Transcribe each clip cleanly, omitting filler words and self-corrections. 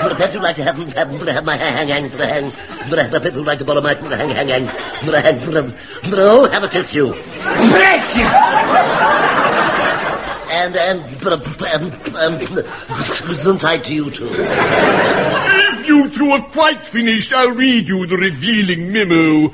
Perhaps you'd like to have my hang, perhaps you'd like to borrow my hang, no, have a tissue. Bless you! And Gesundheit to you too. If you two are quite finished, I'll read you the revealing memo.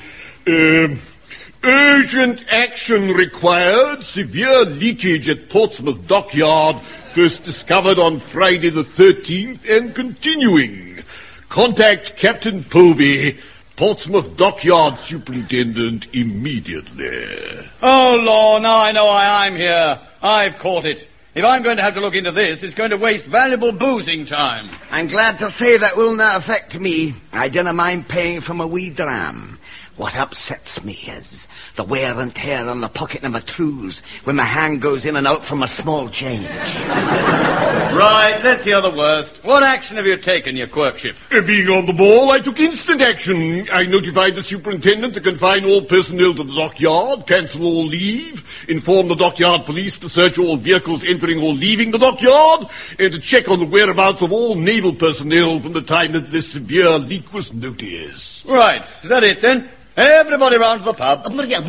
Urgent action required. Severe leakage at Portsmouth Dockyard. First discovered on Friday the 13th and continuing. Contact Captain Povey, Portsmouth Dockyard Superintendent, immediately. Oh, Law, now I know why I'm here. I've caught it. If I'm going to have to look into this, it's going to waste valuable boozing time. I'm glad to say that will not affect me. I don't mind paying for my wee dram. What upsets me is the wear and tear on the pocket of my trews when my hand goes in and out from a small change. Right, let's hear the worst. What action have you taken, your clerkship? Being on the ball, I took instant action. I notified the superintendent to confine all personnel to the dockyard, cancel all leave, inform the dockyard police to search all vehicles entering or leaving the dockyard, and to check on the whereabouts of all naval personnel from the time that this severe leak was noticed. Right, is that it then? Everybody round to the pub.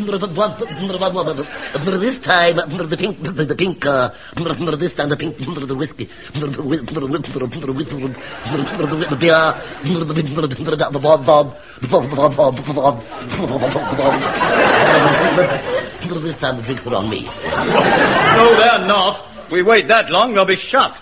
This time, the pink, this time the pink, the whiskey, the beer, the bob. This time the drinks are on me. No, they're not. We wait that long, they'll be shut.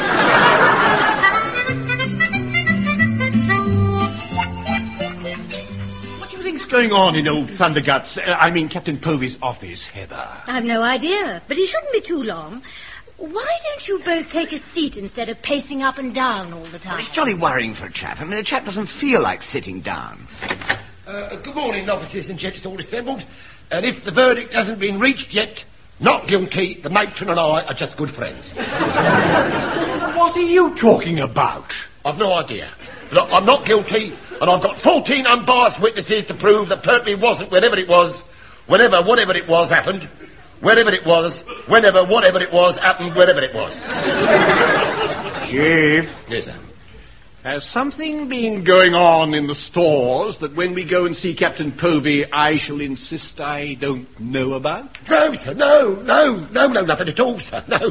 Going on in old Thunderguts, Captain Povey's office, Heather? I've no idea, but he shouldn't be too long. Why don't you both take a seat instead of pacing up and down all the time? Well, it's jolly worrying for a chap. I mean, a chap doesn't feel like sitting down. Good morning, officers and gents all assembled. And if the verdict hasn't been reached yet, not guilty, the matron and I are just good friends. What are you talking about? I've no idea. Look, I'm not guilty, and I've got 14 unbiased witnesses to prove that Pertwee wasn't whatever it was, whatever it was happened, wherever it was, whatever it was happened, wherever it was. Chief. Yes, sir. Has something been going on in the stores that when we go and see Captain Povey, I shall insist I don't know about? No, sir, no, nothing at all, sir, no.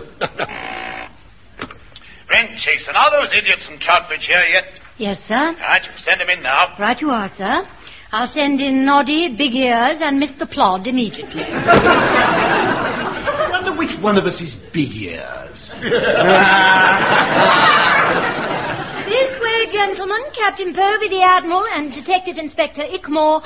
Friend Jason, are those idiots from Troutbridge here yet? Yes, sir. Right, you send them in now. Right you are, sir. I'll send in Noddy, Big Ears, and Mr. Plod immediately. I wonder which one of us is Big Ears. This way, gentlemen. Captain Povey, the Admiral, and Detective Inspector Ockmore,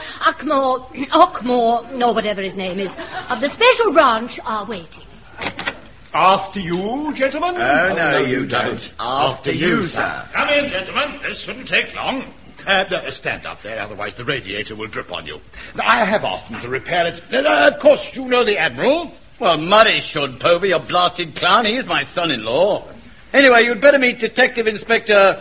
or whatever his name is, of the Special Branch are waiting. After you, gentlemen? Oh, no, you don't. After you, sir. Come in, gentlemen. This shouldn't take long. Stand up there, otherwise the radiator will drip on you. I have asked them to repair it. Of course, you know the Admiral. Well, Murray should, Povey, you blasted clown. He is my son-in-law. Anyway, you'd better meet Detective Inspector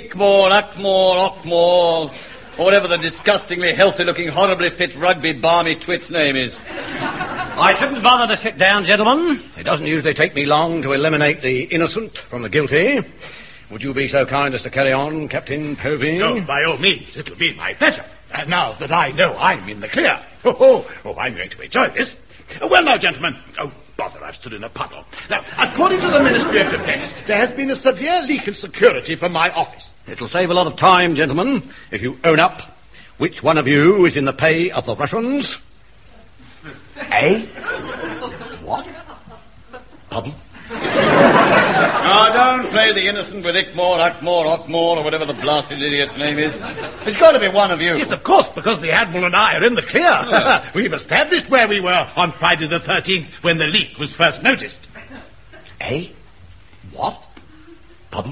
Ockmore, or whatever the disgustingly healthy-looking, horribly fit rugby barmy twit's name is. I shouldn't bother to sit down, gentlemen. It doesn't usually take me long to eliminate the innocent from the guilty. Would you be so kind as to carry on, Captain Povey? Oh, by all means, it'll be my pleasure. Now that I know I'm in the clear. Oh, I'm going to enjoy this. Well, now, gentlemen. Oh, bother, I've stood in a puddle. Now, according to the Ministry of Defence, there has been a severe leak in security from my office. It'll save a lot of time, gentlemen, if you own up. Which one of you is in the pay of the Russians? Eh? What? Pardon? Now, don't play the innocent with Ockmore, or whatever the blasted idiot's name is. It's got to be one of you. Yes, of course, because the Admiral and I are in the clear. We've established where we were on Friday the 13th when the leak was first noticed. Eh? What? Pardon?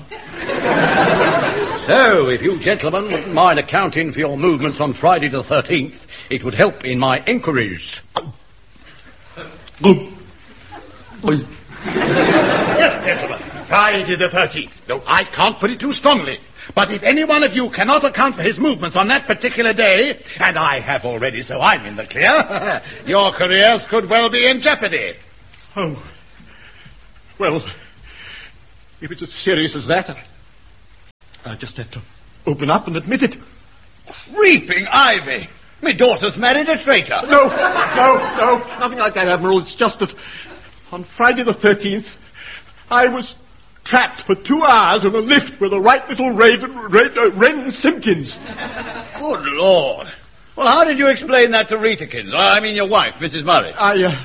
So, if you gentlemen wouldn't mind accounting for your movements on Friday the 13th, it would help in my inquiries. Yes, gentlemen, Friday the 13th. No, I can't put it too strongly. But if any one of you cannot account for his movements on that particular day, and I have already, so I'm in the clear, your careers could well be in jeopardy. Oh. Well, if it's as serious as that, I just have to open up and admit it. Creeping Ivy! My daughter's married a traitor. No, nothing like that, Admiral. It's just that on Friday the 13th, I was trapped for 2 hours in a lift with a right little Wren Simpkins. Good Lord. Well, how did you explain that to Ritakins? I mean your wife, Mrs. Murray.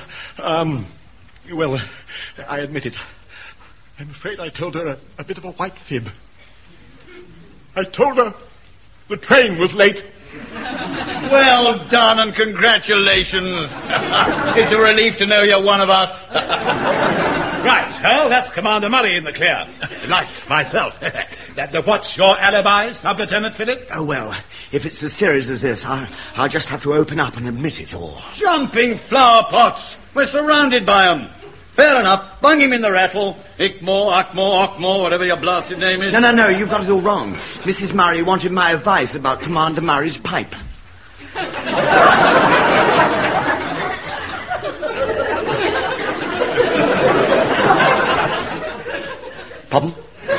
I admit it. I'm afraid I told her a bit of a white fib. I told her the train was late. Well done and congratulations. It's a relief to know you're one of us. Right, well, that's Commander Murray in the clear. Like myself. What's your alibi, Sub-Lieutenant Philip? Oh, well, if it's as serious as this, I'll just have to open up and admit it all. Jumping flower pots. We're surrounded by them. Fair enough. Bung him in the rattle. Ickmore, whatever your blasted name is. No, you've got it all wrong. Mrs. Murray wanted my advice about Commander Murray's pipe. Pardon?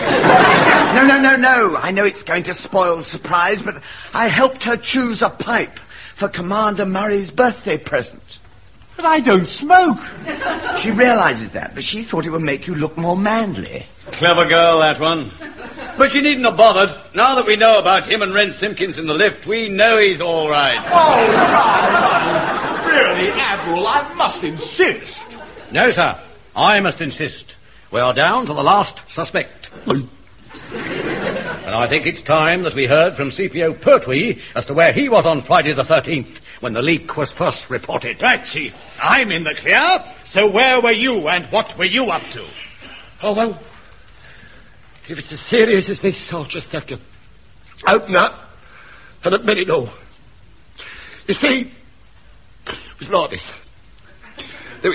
No. I know it's going to spoil the surprise, but I helped her choose a pipe for Commander Murray's birthday present. But I don't smoke. She realizes that, but she thought it would make you look more manly. Clever girl, that one. But she needn't have bothered. Now that we know about him and Wren Simpkins in the lift, we know he's all right. Oh, right. Really, Admiral, I must insist. No, sir. I must insist. We are down to the last suspect. And I think it's time that we heard from CPO Pertwee as to where he was on Friday the 13th when the leak was first reported. Right, Chief. I'm in the clear. So where were you and what were you up to? Oh, well, if it's as serious as this, I'll just have to open up and admit it all. You see, it was like this. There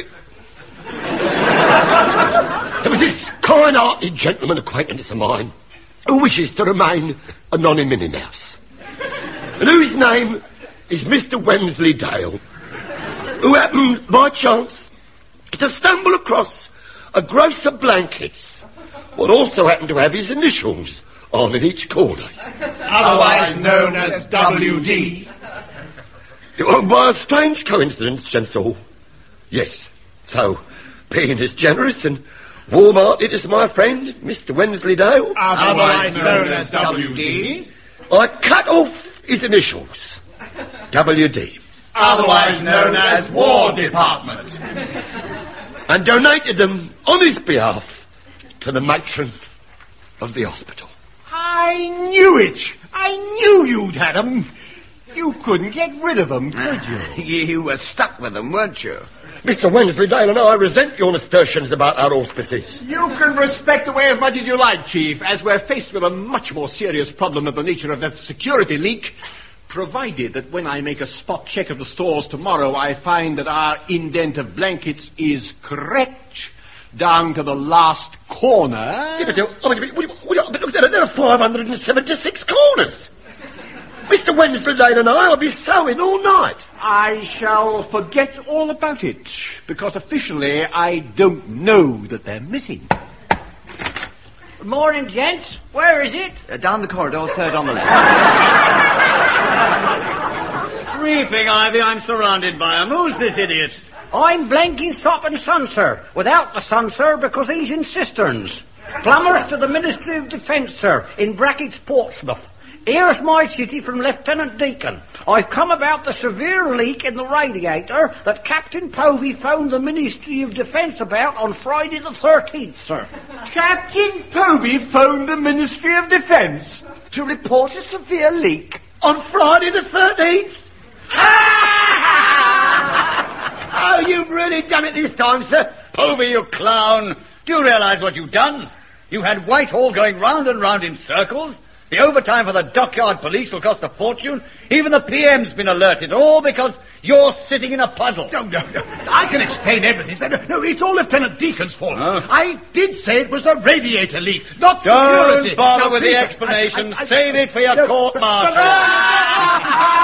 was this kind-hearted gentleman acquaintance of mine who wishes to remain a non-Minnie Mouse, and whose name is Mr. Wensleydale, who happened by chance to stumble across a grocer of blankets, what also happened to have his initials on in each corner. Otherwise known as WD. By a strange coincidence, gents all. Yes. So, being as generous and warm-hearted as my friend, Mr. Wensleydale, Otherwise known as WD. I cut off his initials. WD. Otherwise known as War Department. And donated them on his behalf to the matron of the hospital. I knew it. I knew you'd had them. You couldn't get rid of them, could you? You were stuck with them, weren't you? Mr. Wensleydale and I resent your nasturtiums about our auspices. You can respect away as much as you like, Chief, as we're faced with a much more serious problem of the nature of that security leak. Provided that when I make a spot check of the stores tomorrow, I find that our indent of blankets is correct, down to the last corner. Yeah, but there are 576 corners. Mr. Wensleydale and I will be sewing all night. I shall forget all about it, because officially I don't know that they're missing. Good morning, gents. Where is it? Down the corridor, third on the left. Creeping Ivy, I'm surrounded by him. Who's this idiot? I'm blanking Sop and Son, sir. Without the Son, sir, because he's in cisterns. Plumbers to the Ministry of Defence, sir, in brackets Portsmouth. Here's my chitty from Lieutenant Deacon. I've come about the severe leak in the radiator that Captain Povey phoned the Ministry of Defence about on Friday the 13th, sir. Captain Povey phoned the Ministry of Defence To report a severe leak. On Friday the 13th? Oh, you've really done it this time, sir. Povey, you clown. Do you realise what you've done? You had Whitehall going round and round in circles. The overtime for the dockyard police will cost a fortune. Even the PM's been alerted, all because you're sitting in a puddle. No. I can explain everything. No, it's all Lieutenant Deacon's fault. I did say it was a radiator leak, not security. Don't bother with please, the explanation. Save it for your court-martial.